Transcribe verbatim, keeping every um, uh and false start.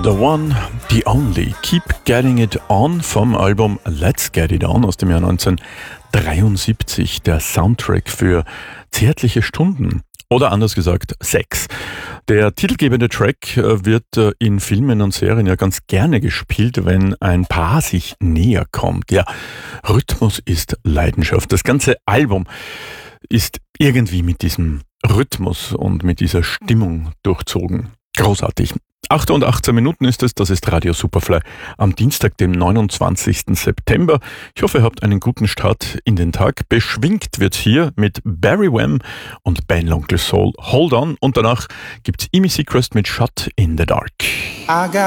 The One, The Only, Keep Getting It On vom Album Let's Get It On aus dem Jahr neunzehnhundertdreiundsiebzig, der Soundtrack für Zärtliche Stunden. Oder anders gesagt, Sex. Der titelgebende Track wird in Filmen und Serien ja ganz gerne gespielt, wenn ein Paar sich näher kommt. Ja, Rhythmus ist Leidenschaft. Das ganze Album ist irgendwie mit diesem Rhythmus und mit dieser Stimmung durchzogen. Großartig. acht und achtzehn Minuten ist es, das ist Radio Superfly am Dienstag, dem neunundzwanzigsten September. Ich hoffe, ihr habt einen guten Start in den Tag. Beschwingt wird's hier mit Barry Wham und Ben L'Oncle Soul. Hold On und danach gibt's Amy Seacrest mit Shut in the Dark.